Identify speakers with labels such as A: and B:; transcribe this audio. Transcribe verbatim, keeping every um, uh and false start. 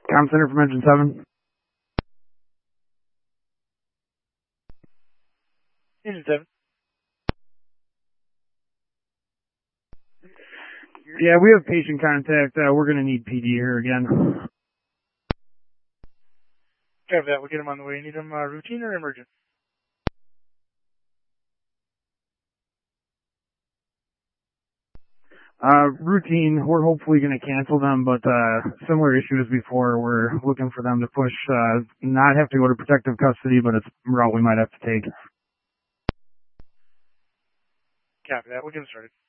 A: Com Center from Engine seven.
B: Engine seven.
A: Yeah, we have patient contact. Uh, we're going to need P D here again.
B: Copy that. We'll get him on the way. You need him uh, routine or emergent?
A: Uh, routine. We're hopefully going to cancel them, but uh, similar issue as before. We're looking for them to push, uh, not have to go to protective custody, but it's a route we might have to take.
B: Copy that. We'll get him started.